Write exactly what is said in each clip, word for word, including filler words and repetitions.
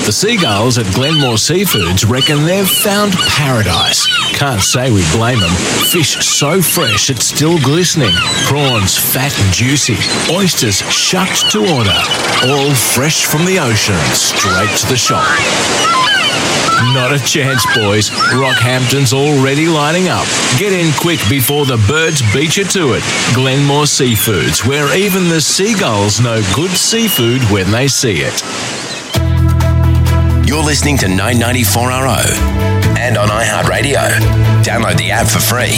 The seagulls at Glenmore Seafoods reckon they've found paradise. Can't say we blame them. Fish so fresh it's still glistening. Prawns fat and juicy. Oysters shucked to order. All fresh from the ocean, straight to the shop. Not a chance, boys. Rockhampton's already lining up. Get in quick before the birds beat you to it. Glenmore Seafoods, where even the seagulls know good seafood when they see it. You're listening to nine ninety-four R O and on iHeartRadio. Download the app for free.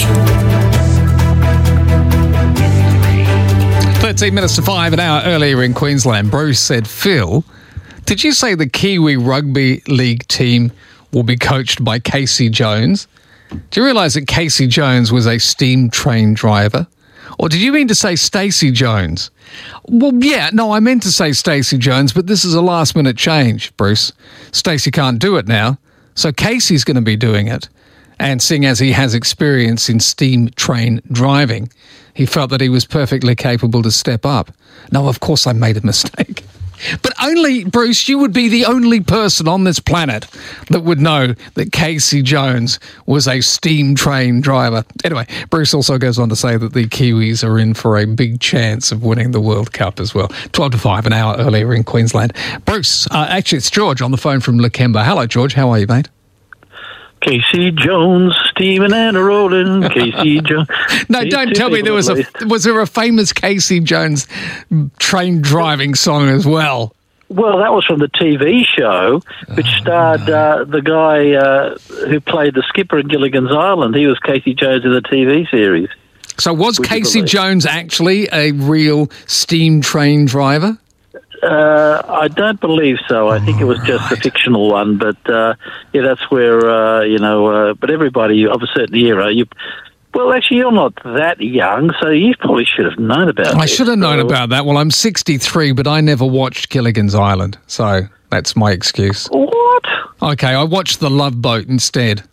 thirteen minutes to five, an hour earlier in Queensland. Bruce said, Phil, did you say the Kiwi Rugby League team will be coached by Casey Jones? Do you realise that Casey Jones was a steam train driver? Or did you mean to say Stacey Jones? Well, yeah, no, I meant to say Stacey Jones, but this is a last-minute change, Bruce. Stacey can't do it now, so Casey's going to be doing it. And seeing as he has experience in steam train driving, he felt that he was perfectly capable to step up. No, of course I made a mistake. But only, Bruce, you would be the only person on this planet that would know that Casey Jones was a steam train driver. Anyway, Bruce also goes on to say that the Kiwis are in for a big chance of winning the World Cup as well. twelve to five, an hour earlier in Queensland. Bruce, uh, actually, it's George on the phone from Lakemba. Hello, George. How are you, mate? Casey Jones, steaming and rolling. Casey Jones. No, don't tell me there was a was there a famous Casey Jones train driving song as well. Well, that was from the T V show, which oh, starred no. uh, the guy uh, who played the skipper in Gilligan's Island. He was Casey Jones in the T V series. So was Casey Jones actually a real steam train driver? Uh, I don't believe so. I think it was just a fictional one, but uh, yeah, that's where uh, you know. Uh, but everybody of a certain era, you. Well, actually, you're not that young, so you probably should have known about. I this. should have known so, about that. Well, I'm sixty-three, but I never watched Gilligan's Island, so that's my excuse. What? Okay, I watched The Love Boat instead.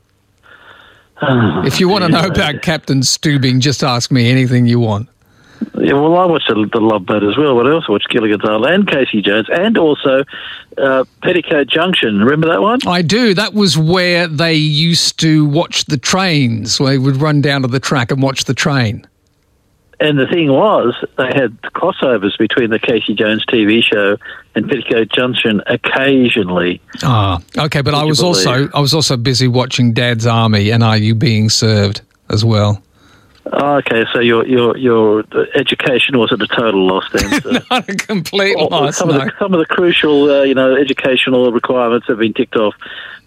Oh, if you want to know about Captain Steubing, just ask me anything you want. Yeah, well, I watched the, the Love Boat as well, but I also watched Gilligan's Island and Casey Jones, and also uh, Petticoat Junction. Remember that one? I do. That was where they used to watch the trains, where they would run down to the track and watch the train. And the thing was, they had crossovers between the Casey Jones T V show and Petticoat Junction occasionally. Ah, okay, but I was also I was also busy watching Dad's Army and Are You Being Served as well. Oh, okay, so your your your education was at a total loss then. So. Not a complete oh, loss. Some, no. of the, some of the crucial, uh, you know, educational requirements have been ticked off.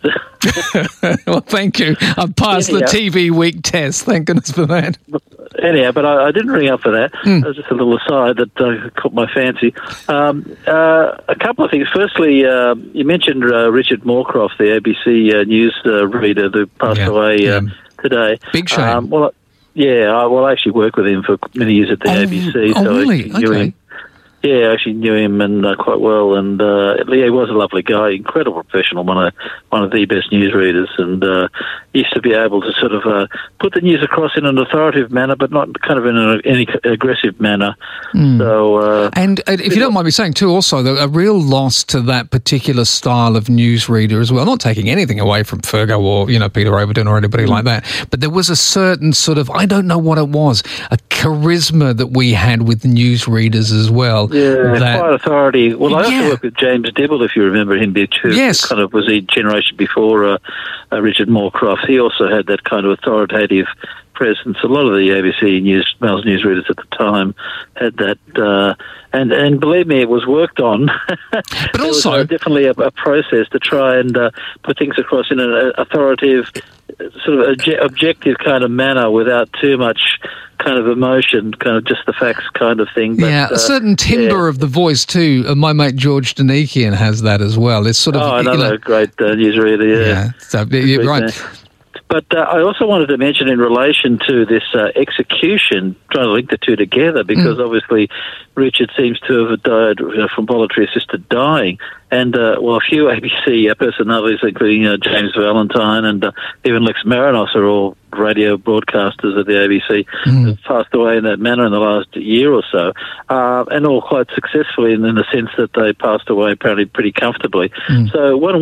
Well, thank you. I've passed Anyhow. the T V week test. Thank goodness for that. Anyhow, but I, I didn't ring up for that. Mm. That was just a little aside that uh, caught my fancy. Um, uh, a couple of things. Firstly, uh, you mentioned uh, Richard Moorcroft, the A B C uh, news uh, reader who passed yeah. away uh, yeah. today. Big shame. Um, well, yeah, I, well, I actually worked with him for many years at the oh, A B C. Oh, so really? I knew okay. him. Yeah, I actually knew him and uh, quite well, and uh, yeah, he was a lovely guy, incredible professional, one of one of the best newsreaders, and uh, used to be able to sort of uh, put the news across in an authoritative manner, but not kind of in an, any aggressive manner. Mm. So, uh, and uh, if you don't mind me saying too, also a real loss to that particular style of newsreader as well. Not taking anything away from Fergo or you know Peter Overton or anybody mm. like that, but there was a certain sort of I don't know what it was, a charisma that we had with newsreaders as well. Yeah, that, quite authority. Well, I yeah. also worked with James Dibble, if you remember him, Bitch, who yes. kind of was a generation before uh, uh, Richard Moorcroft. He also had that kind of authoritative presence. A lot of the A B C news, Mel's newsreaders at the time had that, uh, and and believe me, it was worked on. But also, was, uh, definitely a, a process to try and uh, put things across in an authoritative, sort of obje- objective kind of manner without too much kind of emotion, kind of just the facts kind of thing. But, yeah, a certain uh, timbre yeah. of the voice too. Uh, my mate George Danikian has that as well. It's sort of oh, another you know, great uh, newsreader. Yeah, yeah. So, you're right. But uh, I also wanted to mention in relation to this uh, execution, trying to link the two together, because mm. obviously Richard seems to have died you know, from voluntary-assisted dying. And, uh, well, a few A B C uh, personalities, including uh, James Valentine and uh, even Lex Marinos, are all radio broadcasters at the A B C, mm. have passed away in that manner in the last year or so, uh, and all quite successfully in, in the sense that they passed away apparently pretty comfortably. Mm. So one